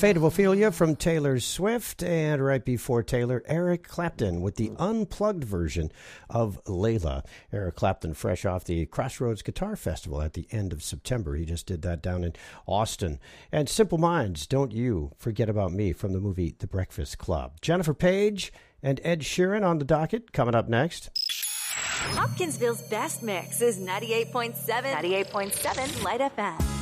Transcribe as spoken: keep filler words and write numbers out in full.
Fate of Ophelia from Taylor Swift, and right before Taylor, Eric Clapton with the unplugged version of Layla. Eric Clapton, fresh off the Crossroads Guitar Festival at the end of September. He just did that down in Austin. And Simple Minds, Don't You Forget About Me from the movie The Breakfast Club. Jennifer Page and Ed Sheeran on the docket, coming up next. Hopkinsville's best mix is ninety-eight point seven, ninety-eight point seven Light F M.